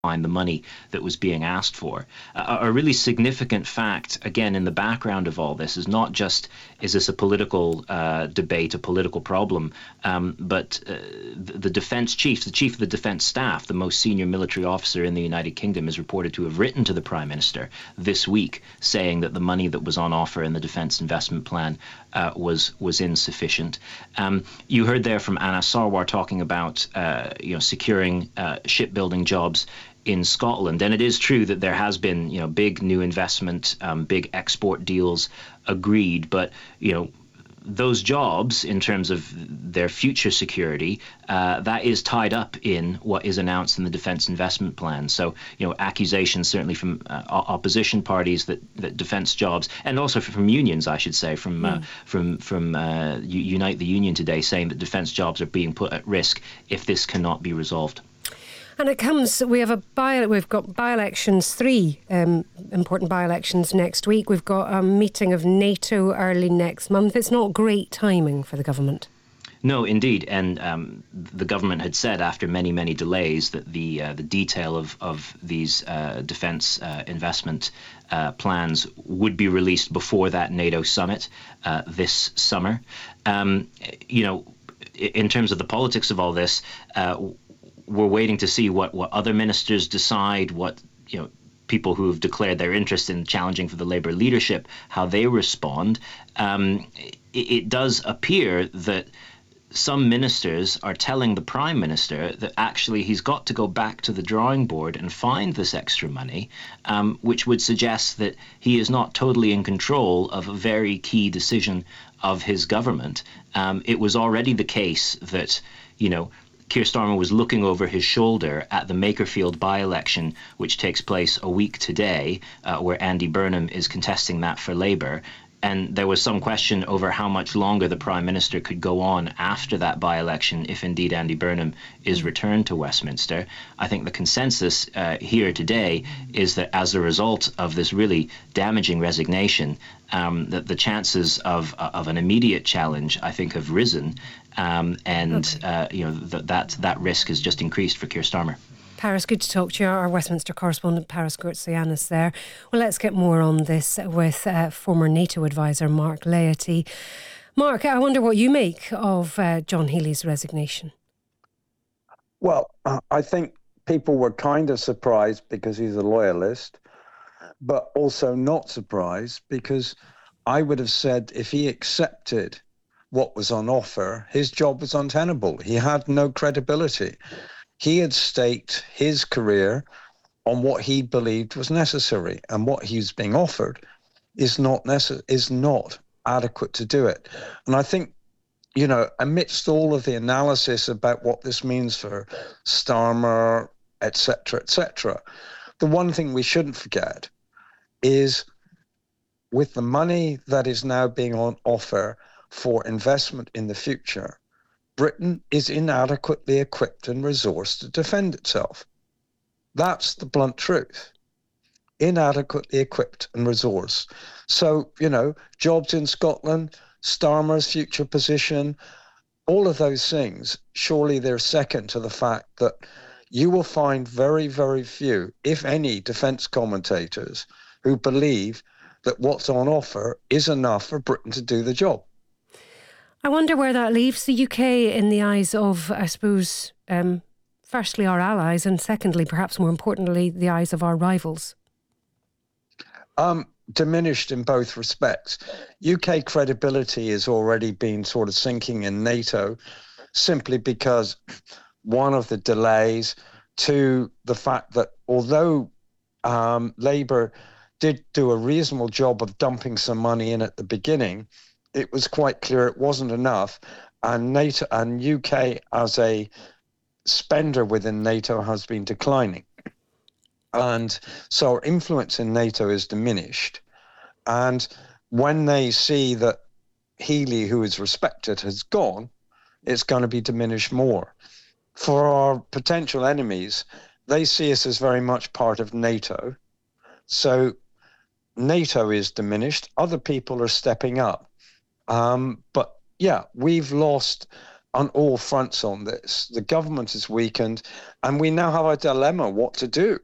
find the money that was being asked for. A really significant fact, again, in the background of all this, is not just is this a political debate, a political problem, but the defence chief, the chief of the defence staff, the most senior military officer in the United Kingdom, is reported to have written to the Prime Minister this week saying that the money that was on offer in the Defence Investment Plan was insufficient. You heard there from Anas Sarwar talking about securing shipbuilding jobs in Scotland, and it is true that there has been big new investment, big export deals agreed, but those jobs, in terms of their future security, that is tied up in what is announced in the Defence Investment Plan. So, accusations certainly from opposition parties that defence jobs, and also from unions, I should say, from Unite the Union today, saying that defence jobs are being put at risk if this cannot be resolved. And we've got by-elections, 3 important by-elections next week. We've got a meeting of NATO early next month. It's not great timing for the government. No, indeed. And the government had said after many, many delays that the detail of these defence investment plans would be released before that NATO summit this summer. In terms of the politics of all this, we're waiting to see what other ministers decide, what people who have declared their interest in challenging for the Labour leadership, how they respond. It does appear that some ministers are telling the Prime Minister that actually he's got to go back to the drawing board and find this extra money, which would suggest that he is not totally in control of a very key decision of his government. It was already the case that, Keir Starmer was looking over his shoulder at the Makerfield by-election, which takes place a week today, where Andy Burnham is contesting that for Labour. And there was some question over how much longer the Prime Minister could go on after that by-election if indeed Andy Burnham is returned to Westminster. I think the consensus here today is that as a result of this really damaging resignation, that the chances of an immediate challenge, I think, have risen. That risk has just increased for Keir Starmer. Paris, good to talk to you. Our Westminster correspondent, Paris Gourtsianis there. Well, let's get more on this with former NATO advisor Mark Laity. Mark, I wonder what you make of John Healey's resignation. Well, I think people were kind of surprised because he's a loyalist, but also not surprised because I would have said if he accepted what was on offer, his job was untenable. He had no credibility. He had staked his career on what he believed was necessary, and what he's being offered is not adequate to do it. And I think, amidst all of the analysis about what this means for Starmer, etc., the one thing we shouldn't forget is with the money that is now being on offer for investment in the future, Britain is inadequately equipped and resourced to defend itself. That's the blunt truth. Inadequately equipped and resourced. So, jobs in Scotland, Starmer's future position, all of those things, surely they're second to the fact that you will find very, very few, if any, defence commentators who believe that what's on offer is enough for Britain to do the job. I wonder where that leaves the UK in the eyes of, I suppose, firstly our allies, and secondly, perhaps more importantly, the eyes of our rivals. Diminished in both respects. UK credibility has already been sort of sinking in NATO simply because one of the delays, to the fact that although Labour did do a reasonable job of dumping some money in at the beginning, it was quite clear it wasn't enough, and NATO and UK as a spender within NATO has been declining. And so our influence in NATO is diminished. And when they see that Healey, who is respected, has gone, it's going to be diminished more. For our potential enemies, they see us as very much part of NATO. So NATO is diminished. Other people are stepping up. But yeah, we've lost on all fronts on this. The government is weakened, and we now have a dilemma what to do.